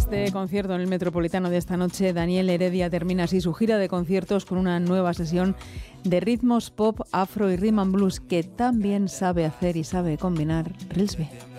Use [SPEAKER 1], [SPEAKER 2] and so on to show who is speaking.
[SPEAKER 1] de concierto en el Metropolitano de esta noche. Daniel Heredia termina así su gira de conciertos con una nueva sesión de ritmos pop, afro y rhythm and blues que tan bien sabe hacer y sabe combinar Rilsby.